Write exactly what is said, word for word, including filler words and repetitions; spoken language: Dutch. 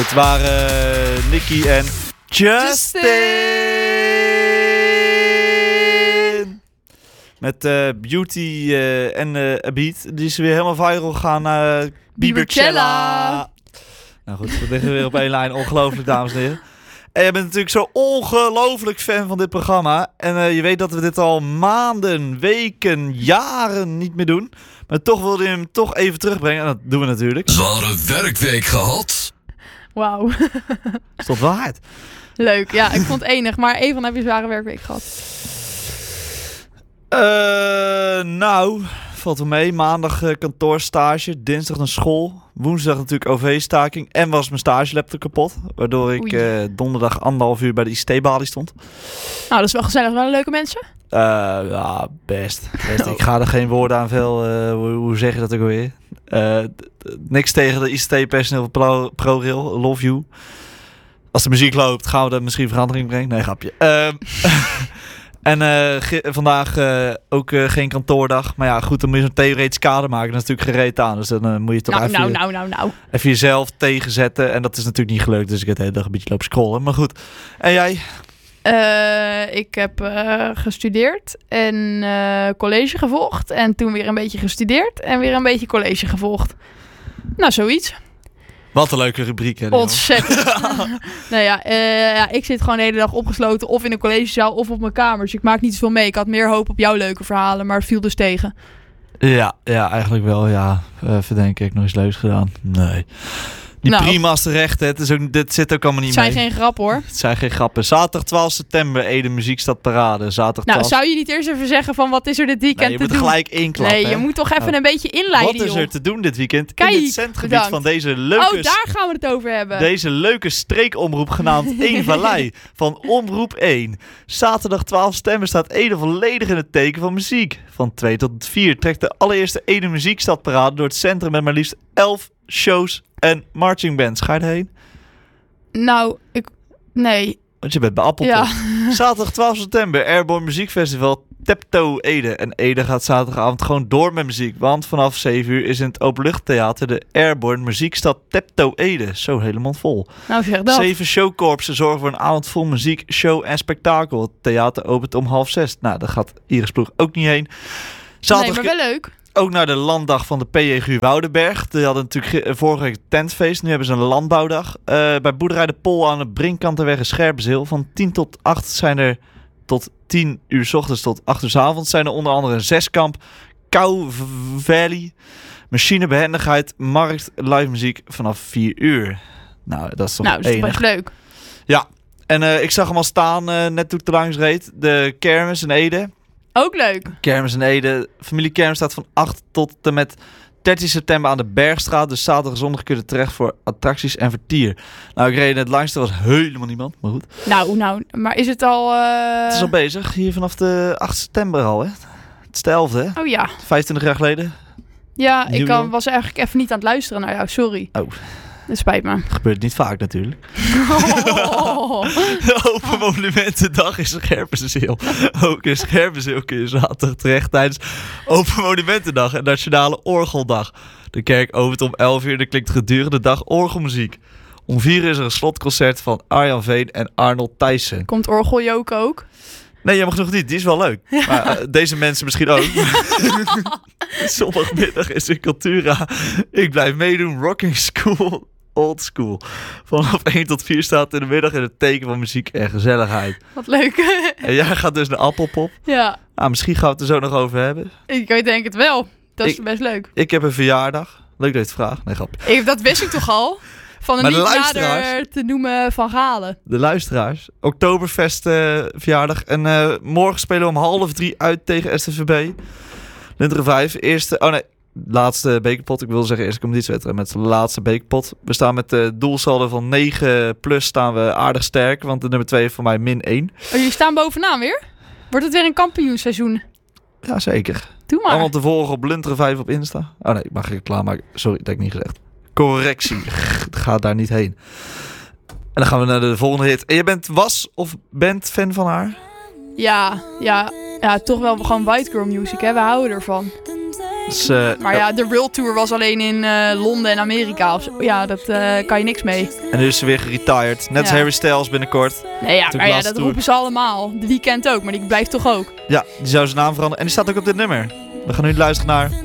Het waren uh, Nicky en Justin. Justin. Met uh, Beauty uh, en uh, A Beat. Die is weer helemaal viral gegaan naar uh, Biebercella. Nou goed, we liggen weer op één lijn. Ongelooflijk, dames en heren. En je bent natuurlijk zo ongelooflijk fan van dit programma. En uh, je weet dat we dit al maanden, weken, jaren niet meer doen. Maar toch wilde je hem toch even terugbrengen. En dat doen we natuurlijk. Zware werkweek gehad. Wauw. Is dat waarheid? Leuk, ja, ik vond het enig. Maar Evan, heb je een zware werkweek gehad? Uh, nou, valt wel mee. Maandag uh, kantoorstage, dinsdag naar school. Woensdag natuurlijk O V-staking. En was mijn stagelaptop kapot. Waardoor ik uh, donderdag anderhalf uur bij de I C T-balie stond. Nou, dat is wel gezellig. Wel leuke mensen? Uh, ja, best. best. Oh. Ik ga er geen woorden aan veel. Uh, hoe, hoe zeg je dat ook alweer? Uh, d- d- niks tegen de I C T-personeel van Pro, ProRail. Love you. Als de muziek loopt, gaan we er misschien verandering brengen. Nee, grapje. Uh, en uh, ge- vandaag uh, ook uh, geen kantoordag. Maar ja, goed, dan moet je zo'n theoretisch kader maken. Dat is natuurlijk gereed aan. Dus dan uh, moet je toch nou, even, nou, nou, nou, nou. even jezelf tegenzetten. En dat is natuurlijk niet gelukt. Dus ik heb de hele dag een beetje lopen scrollen. Maar goed. En jij? Uh, ik heb uh, gestudeerd en uh, college gevolgd. En toen weer een beetje gestudeerd en weer een beetje college gevolgd. Nou, zoiets. Wat een leuke rubriek, hè? Ontzettend. nou ja, uh, ja, ik zit gewoon de hele dag opgesloten of in een collegezaal of op mijn kamer. Dus ik maak niet zoveel mee. Ik had meer hoop op jouw leuke verhalen, maar het viel dus tegen. Ja, ja, eigenlijk wel, ja. Uh, verdenken, ik nog iets leuks gedaan? Nee. Die nou, prima's terecht, hè. Het is ook, dit zit ook allemaal niet mee. Het zijn geen grappen, hoor. Het zijn geen grappen. Zaterdag twaalf september, Ede Muziekstad Parade. Zaterdag nou, twaalf... zou je niet eerst even zeggen van wat is er dit weekend nee, te doen? je moet gelijk inklappen. Nee, je moet toch even oh. een beetje inleiden, Wat is er joh. te doen dit weekend? Kijk, in het centgebied bedankt. van deze leuke... Oh, daar gaan we het over hebben. Deze leuke streekomroep genaamd één Vallei van Omroep één. Zaterdag twaalf september staat Ede volledig in het teken van muziek. Van twee tot vier trekt de allereerste Ede Muziekstad Parade door het centrum met maar liefst elf shows en marching bands. Ga je erheen? Nou, ik... Nee. Want je bent bij Appeltop. Ja. Zaterdag twaalf september, Airborne Muziekfestival Tepto Ede. En Ede gaat zaterdagavond gewoon door met muziek. Want vanaf zeven uur is in het Openluchttheater de Airborne Muziekstad Tepto Ede. Zo helemaal vol. Nou, zeg dat. Zeven showkorpsen zorgen voor een avond vol muziek, show en spektakel. Het theater opent om half zes. Nou, daar gaat Iris Ploeg ook niet heen. Zaterdag nee, maar wel leuk. Ook naar de landdag van de P J G U Woudenberg. Die hadden natuurlijk vorige week een tentfeest. Nu hebben ze een landbouwdag. Uh, bij Boerderij de Pol aan de Brinkkantenweg in Scherpenzeel. Van tien tot acht zijn er tot tien uur 's ochtends tot acht uur 's avonds zijn er onder andere een zeskamp, Cow Valley, machinebehendigheid, markt, live muziek vanaf vier uur. Nou, dat is toch nou, dat is enig. best leuk. Ja, en uh, ik zag hem al staan uh, net toen ik er langs reed. De kermis in Ede. Ook leuk. Kermis in Ede. Familie Kermis staat van acht tot en met dertien september aan de Bergstraat. Dus zaterdag en zondag kun je er terecht voor attracties en vertier. Nou, ik reed net langs. Er was helemaal niemand, maar goed. Nou, nou, maar is het al... Uh... Het is al bezig. Hier vanaf de acht september al, hè. Het is de elfde, hè. Oh ja. vijfentwintig jaar geleden. Ja, New ik kan, York. was eigenlijk even niet aan het luisteren naar jou. Sorry. Oh. Dat spijt me. Dat gebeurt niet vaak natuurlijk. Oh. Open Monumentendag in Scherpenzeel. Ook in Scherpenzeel kun je zaterdag terecht tijdens Open Monumentendag en Nationale Orgeldag. De kerk opent om elf uur en er klinkt gedurende de dag orgelmuziek. Om vier uur is er een slotconcert van Arjan Veen en Arnold Thijssen. Komt Orgeljoke ook? Nee, jammer genoeg niet. Die is wel leuk. Ja. Maar uh, deze mensen misschien ook. Zondagmiddag is in Cultura. Ik blijf meedoen. Rocking School. Old School. Vanaf één tot vier staat in de middag in het teken van muziek en gezelligheid. Wat leuk. En jij gaat dus naar Appelpop. Ja. Ah, misschien gaan we het er zo nog over hebben. Ik denk het wel. Dat is Ik- best leuk. Ik heb een verjaardag. Leuk dat je het vraagt. Nee, grapje. Ik, dat wist ik toch al? Van een Maar de niet luisteraars- nader te noemen Van Galen. De luisteraars. Oktoberfest uh, verjaardag. En uh, morgen spelen we om half drie uit tegen S T V B. Linteren vijf. Eerste... Oh nee. Laatste bekerpot. Ik wil zeggen eerste competitiewedstrijd met de laatste bekerpot. We staan met de doelsaldo van negen plus staan we aardig sterk. Want de nummer twee is voor mij min één. Oh, jullie staan bovenaan weer? Wordt het weer een kampioenseizoen? Jazeker. Doe maar. Allemaal te volgen op Linteren vijf op Insta. Oh nee, ik mag ik klaarmaken. Sorry, dat heb ik niet gezegd. Correctie. Ga daar niet heen. En dan gaan we naar de volgende hit. En je bent, was of bent fan van haar? Ja, ja, ja, toch wel gewoon white girl music, hè? We houden ervan. Dus, uh, maar ja, de World Tour was alleen in uh, Londen en Amerika. Of zo. Ja, dat uh, kan je niks mee. En nu is ze weer geretired. Net als ja. Harry Styles binnenkort. Nee, ja, maar ja, dat roepen ze allemaal. De Weeknd ook, maar die blijft toch ook. Ja, die zou zijn naam veranderen. En die staat ook op dit nummer. We gaan nu luisteren naar...